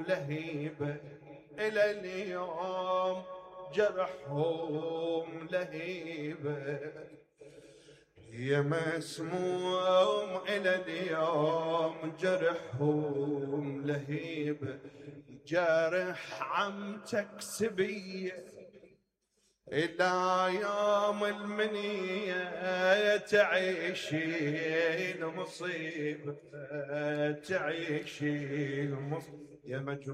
لهيبة، إلى اليوم جرحهم لهيبة، يا مسموم إلى اليوم جرحهم لهيبة. جرح عمتك سبية إلى يوم المنية تعيشي المصيبة، تعيشي المصيبة يا مجروح.